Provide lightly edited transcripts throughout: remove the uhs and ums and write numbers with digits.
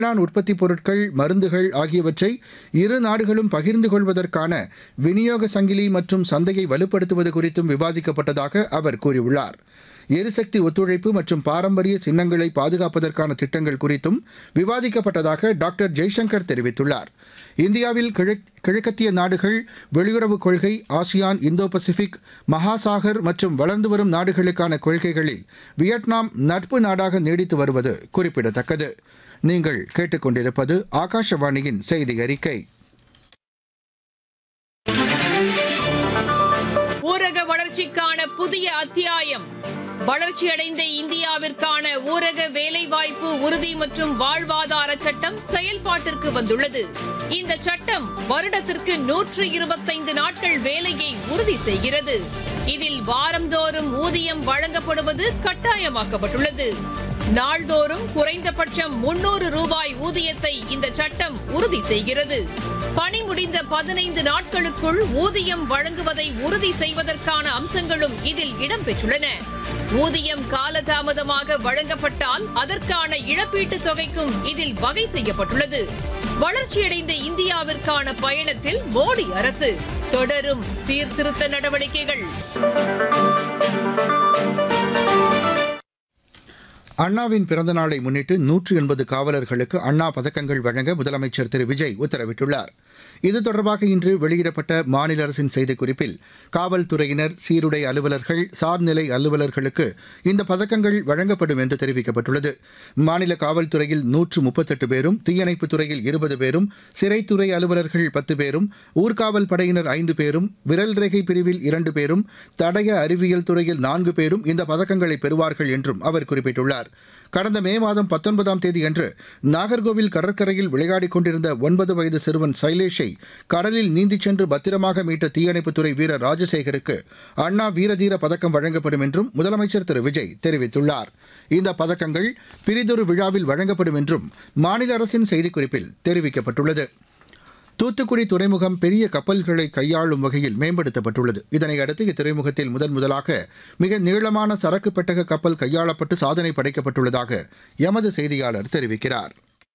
வேளாண் உற்பத்தி பொருட்கள், மருந்துகள் ஆகியவற்றை இரு நாடுகளும் பகிர்ந்து கொள்வதற்கான விநியோக சங்கிலி மற்றும் சந்தையை வலுப்படுத்துவது குறித்தும் விவாதிக்கப்பட்டதாக அவர் கூறியுள்ளார். எரிசக்தி ஒத்துழைப்பு மற்றும் பாரம்பரிய சின்னங்களை பாதுகாப்பதற்கான திட்டங்கள் குறித்தும் விவாதிக்கப்பட்டதாக டாக்டர் ஜெய்சங்கர் தெரிவித்துள்ளார். இந்தியாவில் கிழக்கத்திய நாடுகள், வெளியுறவுக் கொள்கை, ஆசியான், இந்தோ பசிபிக், மகாசாகர் மற்றும் வளர்ந்து வரும் நாடுகளுக்கான கொள்கைகளில் வியட்நாம் நட்பு நாடாக நீடித்து வருவது குறிப்பிடத்தக்கது. நீங்கள் கேட்டுக்கொண்டிருப்பது ஆகாஷவாணியின் செய்தி அறிக்கை. ஊரக வளர்ச்சிக்கான புதிய அத்தியாயம். வளர்ச்சியடைந்த இந்தியாவிற்கான ஊரக வேலைவாய்ப்பு உறுதி மற்றும் வாழ்வாதார சட்டம் செயல்பாட்டிற்கு வந்துள்ளது. இந்த சட்டம் வருடத்திற்கு 125 நாட்கள் வேலையை உறுதி செய்கிறது. இதில் வாரந்தோறும் ஊதியம் வழங்கப்படுவது கட்டாயமாக்கப்பட்டுள்ளது. நாள்தோறும் குறைந்தபட்சம் 300 ரூபாய் ஊதியத்தை இந்த சட்டம் உறுதி செய்கிறது. பணி முடிந்த 15 நாட்களுக்குள் ஊதியம் வழங்குவதை உறுதி செய்வதற்கான அம்சங்களும் இதில் இடம்பெற்றுள்ளன. ஊதியம் காலதாமதமாக வழங்கப்பட்டால் அதற்கான இழப்பீட்டுத் தொகைக்கும் இதில் வகை செய்யப்பட்டுள்ளது. வளர்ச்சியடைந்த இந்தியாவிற்கான பயணத்தில் மோடி அரசு தொடரும் சீர்திருத்த நடவடிக்கைகள். அண்ணாவின் பிறந்த நாளை முன்னிட்டு 180 காவலர்களுக்கு அண்ணா பதக்கங்கள் வழங்க முதலமைச்சர் திரு விஜய் உத்தரவிட்டுள்ளார். இது தொடர்பாக இன்று வெளியிடப்பட்ட மாநில அரசின் செய்திக்குறிப்பில், காவல்துறையினர், சீருடை அலுவலர்கள், சார்நிலை அலுவலர்களுக்கு இந்த பதக்கங்கள் வழங்கப்படும் என்று தெரிவிக்கப்பட்டுள்ளது. மாநில காவல்துறையில் 138 பேரும், தீயணைப்புத் துறையில் 20 பேரும், சிறைத்துறை அலுவலர்கள் 10 பேரும், ஊர்காவல் படையினர் 5 பேரும், விரல் ரேகை பிரிவில் 2 பேரும், தடய அறிவியல் துறையில் 4 பேரும் இந்த பதக்கங்களை பெறுவார்கள் என்றும் அவர் குறிப்பிட்டுள்ளார். கடந்த மே மாதம் 19ஆம் தேதியன்று நாகர்கோவில் கடற்கரையில் விளையாடிக் கொண்டிருந்த 9 வயது சிறுவன் சைலேஷை கடலில் நீந்திச் சென்று பத்திரமாக மீட்ட தீயணைப்புத்துறை வீரர் ராஜசேகருக்கு அண்ணா வீரதீர பதக்கம் வழங்கப்படும் என்றும் முதலமைச்சர் திரு விஜய் தெரிவித்துள்ளார். இந்த பதக்கங்கள் பிரிதொரு விழாவில் வழங்கப்படும் என்றும் மாநில அரசின் செய்திக்குறிப்பில் தெரிவிக்கப்பட்டுள்ளது. தூத்துக்குடி துறைமுகம் பெரிய கப்பல்களை கையாளும் வகையில் மேம்படுத்தப்பட்டுள்ளது. இதனையடுத்து இத்துறைமுகத்தில் முதலாக மிக நீளமான சரக்கு பெட்டக கப்பல் கையாளப்பட்டு சாதனை படைக்கப்பட்டுள்ளதாக எமது செய்தியாளர் தெரிவிக்கிறார்.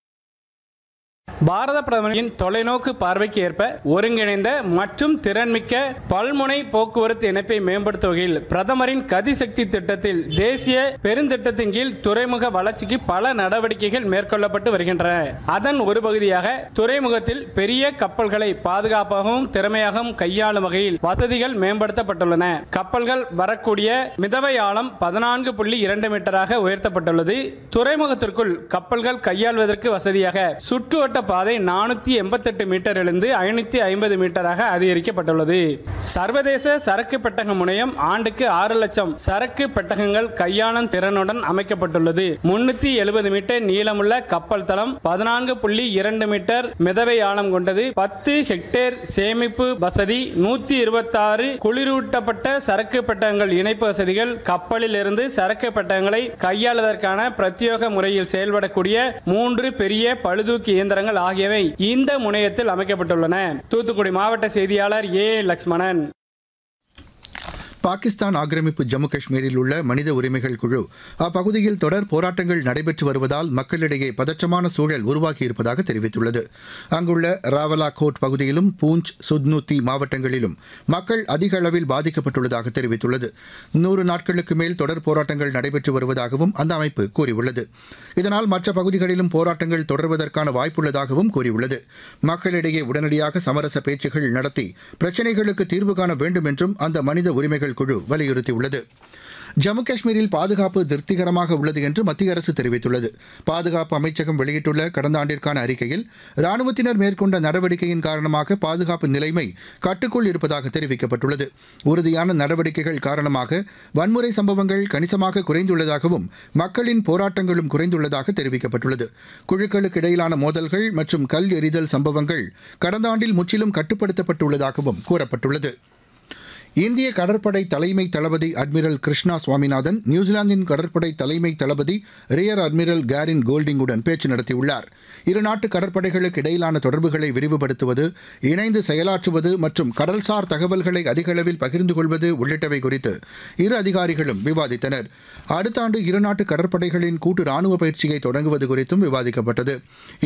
பாரத பிரதமரின் தொலைநோக்கு பார்வைக்கு ஏற்ப ஒருங்கிணைந்த மற்றும் திறன்மிக்க பல்முனை போக்குவரத்து இணைப்பை மேம்படுத்தும் வகையில் பிரதமரின் கதிசக்தி திட்டத்தில் தேசிய பெருந்திட்டத்தின் கீழ் துறைமுக வளர்ச்சிக்கு பல நடவடிக்கைகள் மேற்கொள்ளப்பட்டு வருகின்றன. அதன் ஒரு பகுதியாக துறைமுகத்தில் பெரிய கப்பல்களை பாதுகாப்பாகவும் திறமையாகவும் கையாளும் வகையில் வசதிகள் மேம்படுத்தப்பட்டுள்ளன. கப்பல்கள் வரக்கூடிய மிதவை ஆழம் 14.2 மீட்டராக உயர்த்தப்பட்டுள்ளது. துறைமுகத்திற்குள் கப்பல்கள் கையாள்வதற்கு வசதியாக சுற்றுவட்ட பாதை 488 மீட்டரிலிருந்து 550 மீட்டராக அதிகரிக்கப்பட்டுள்ளது. சர்வதேச சரக்கு பெட்டக முனையம் ஆண்டுக்கு 6 லட்சம் சரக்கு பெட்டகங்கள் கையாளும் திறனுடன் அமைக்கப்பட்டுள்ளது. 370 மீட்டர் நீளமுள்ள கப்பல் தளம், 14.2 மீட்டர் மிதவை ஆழம் கொண்டது, 10 ஹெக்டேர் சேமிப்பு வசதி, 126 குளிரூட்டப்பட்ட சரக்கு பெட்டகங்கள் இணைப்பு வசதிகள், கப்பலில் இருந்து சரக்கு பெட்டகங்களை கையாளுவதற்கான பிரத்யேக முறையில் செயல்படக்கூடிய 3 பெரிய பழுதூக்கி இயந்திரங்கள் ஆகியவை இந்த முனையத்தில் அமைக்கப்பட்டுள்ளன. தூத்துக்குடி மாவட்ட செய்தியாளர் ஏ. லக்ஷ்மணன். பாகிஸ்தான் ஆக்கிரமிப்பு ஜம்மு காஷ்மீரில் உள்ள மனித உரிமைகள் குழு அப்பகுதியில் தொடர் போராட்டங்கள் நடைபெற்று வருவதால் மக்களிடையே பதற்றமான சூழல் உருவாகியிருப்பதாக தெரிவித்துள்ளது. அங்குள்ள ராவலா கோட் பகுதியிலும் பூஞ்ச், சுத்னூத்தி மாவட்டங்களிலும் மக்கள் அதிக அளவில் பாதிக்கப்பட்டுள்ளதாக தெரிவித்துள்ளது. 100 நாட்களுக்கு மேல் தொடர் போராட்டங்கள் நடைபெற்று வருவதாகவும் அந்த அமைப்பு கூறியுள்ளது. இதனால் மற்ற பகுதிகளிலும் போராட்டங்கள் தொடர்வதற்கான வாய்ப்புள்ளதாகவும் கூறியுள்ளது. மக்களிடையே உடனடியாக சமரச பேச்சுகள் நடத்தி பிரச்சினைகளுக்கு தீர்வு காண வேண்டும் என்றும் அந்த மனித உரிமைகள் குழு வலியுறுத்தியுள்ளது. ஜம்மு காஷ்மீரில் பாதுகாப்பு திருப்திகரமாக உள்ளது என்று மத்திய அரசு தெரிவித்துள்ளது. பாதுகாப்பு அமைச்சகம் வெளியிட்டுள்ள கடந்த ஆண்டிற்கான அறிக்கையில் ராணுவத்தினர் மேற்கொண்ட நடவடிக்கையின் காரணமாக பாதுகாப்பு நிலைமை கட்டுக்குள் இருப்பதாக தெரிவிக்கப்பட்டுள்ளது. உறுதியான நடவடிக்கைகள் காரணமாக வன்முறை சம்பவங்கள் கணிசமாக குறைந்துள்ளதாகவும் மக்களின் போராட்டங்களும் குறைந்துள்ளதாக தெரிவிக்கப்பட்டுள்ளது. குழுக்களுக்கு இடையிலான மோதல்கள் மற்றும் கல் எறிதல் சம்பவங்கள் கடந்த ஆண்டில் முற்றிலும் கட்டுப்படுத்தப்பட்டுள்ளதாகவும் கூறப்பட்டுள்ளது. இந்திய கடற்படை தலைமை தளபதி அட்மிரல் கிருஷ்ணா சுவாமிநாதன் நியூசிலாந்தின் கடற்படை தலைமை தளபதி ரியர் அட்மிரல் கேரின் கோல்டிங்குடன் பேச்சு நடத்தியுள்ளார். இருநாட்டு கடற்படைகளுக்கு இடையிலான தொடர்புகளை விரிவுபடுத்துவது, இணைந்து செயலாற்றுவது மற்றும் கடல்சார் தகவல்களை அதிக அளவில் பகிர்ந்து கொள்வது உள்ளிட்டவை குறித்து இரு அதிகாரிகளும் விவாதித்தனர். அடுத்த ஆண்டு இருநாட்டு கடற்படைகளின் கூட்டு ராணுவ பயிற்சியை தொடங்குவது குறித்தும் விவாதிக்கப்பட்டது.